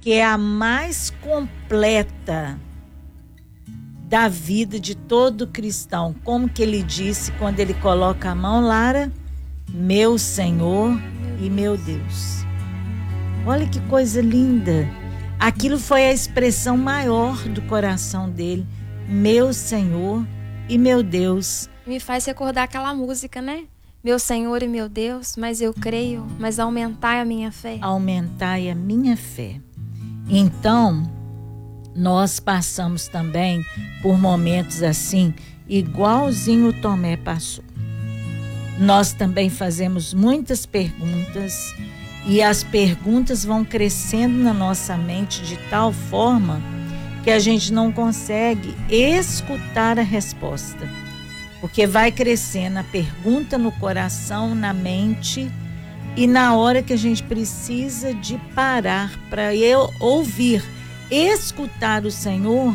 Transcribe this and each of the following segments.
que é a mais completa da vida de todo cristão. Como que ele disse quando ele coloca a mão, Lara? Meu Senhor e meu Deus. Olha que coisa linda. Aquilo foi a expressão maior do coração dele. Meu Senhor e meu Deus. Me faz recordar aquela música, né? Meu Senhor e meu Deus, mas eu creio, mas aumentai a minha fé. Aumentai a minha fé. Então, nós passamos também por momentos assim, igualzinho o Tomé passou. Nós também fazemos muitas perguntas e as perguntas vão crescendo na nossa mente de tal forma que a gente não consegue escutar a resposta. Porque vai crescendo a pergunta no coração, na mente, e na hora que a gente precisa de parar para ouvir, escutar o Senhor,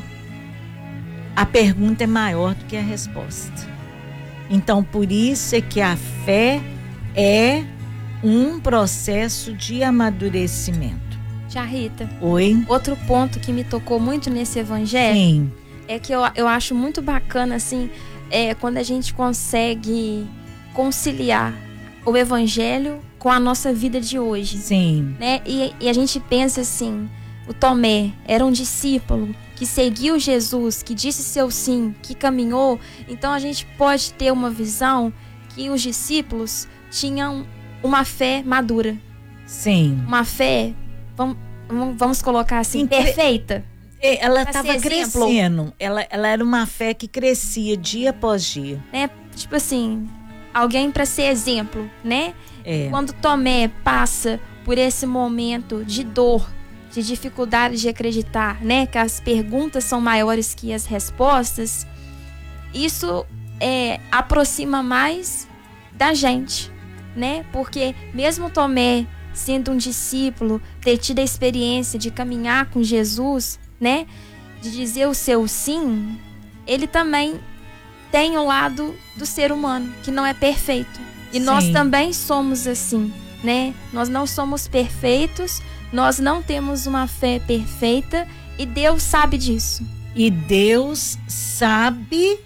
a pergunta é maior do que a resposta. Então, por isso é que a fé é um processo de amadurecimento. Tia Rita. Oi? Outro ponto que me tocou muito nesse evangelho. Sim. É que eu acho muito bacana, assim, quando a gente consegue conciliar o evangelho com a nossa vida de hoje. Sim. Né? E a gente pensa assim, o Tomé era um discípulo que seguiu Jesus, que disse seu sim, que caminhou. Então a gente pode ter uma visão que os discípulos tinham uma fé madura. Sim. Uma fé, vamos colocar assim, perfeita. Ela estava crescendo. Ela era uma fé que crescia dia após dia. Né? Tipo assim, alguém para ser exemplo, né? Quando Tomé passa por esse momento de dor, de dificuldade de acreditar, né? Que as perguntas são maiores que as respostas. Isso aproxima mais da gente, né? Porque mesmo Tomé sendo um discípulo, ter tido a experiência de caminhar com Jesus, né? De dizer o seu sim, ele também tem o lado do ser humano, que não é perfeito. E nós também somos assim, né? Nós não somos perfeitos, nós não temos uma fé perfeita e Deus sabe disso. E Deus sabe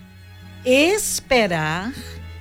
esperar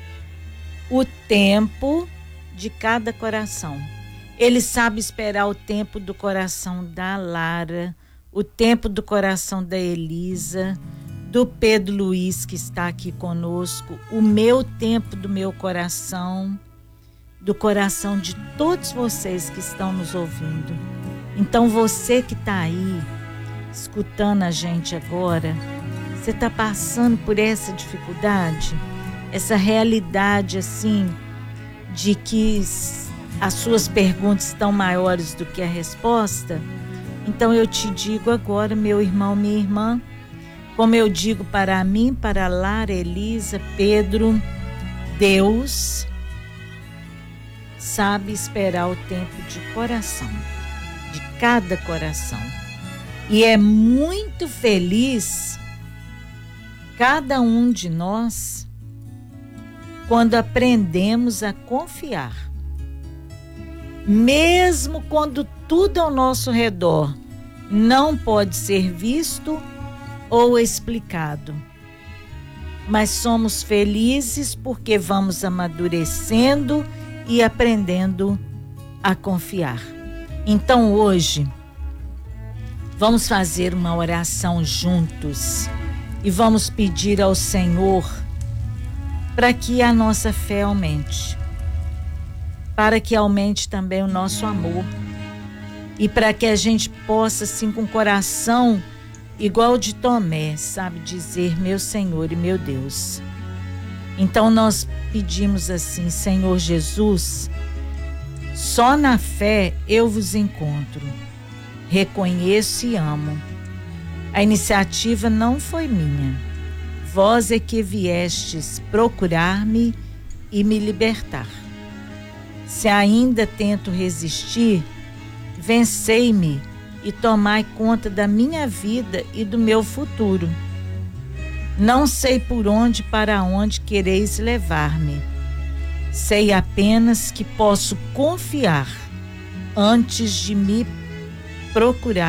o tempo de cada coração. Ele sabe esperar o tempo do coração da Lara, o tempo do coração da Elisa, do Pedro Luiz que está aqui conosco, o meu tempo do meu coração, do coração de todos vocês que estão nos ouvindo. Então você que está aí, escutando a gente agora, você está passando por essa dificuldade, essa realidade assim, de que as suas perguntas estão maiores do que a resposta? Então eu te digo agora, meu irmão, minha irmã, como eu digo para mim, para Lara, Elisa, Pedro, Deus sabe esperar o tempo de coração, de cada coração. E é muito feliz cada um de nós quando aprendemos a confiar. Mesmo quando tudo ao nosso redor não pode ser visto ou explicado. Mas somos felizes porque vamos amadurecendo e aprendendo a confiar. Então hoje, vamos fazer uma oração juntos e vamos pedir ao Senhor para que a nossa fé aumente, para que aumente também o nosso amor e para que a gente possa, assim, com o coração igual de Tomé, sabe, dizer meu Senhor e meu Deus. Então nós pedimos assim: Senhor Jesus, só na fé eu vos encontro, reconheço e amo. A iniciativa não foi minha, vós é que viestes procurar-me e me libertar. Se ainda tento resistir, vencei-me e tomai conta da minha vida e do meu futuro. Não sei por onde para onde quereis levar-me. Sei apenas que posso confiar antes de me procurar.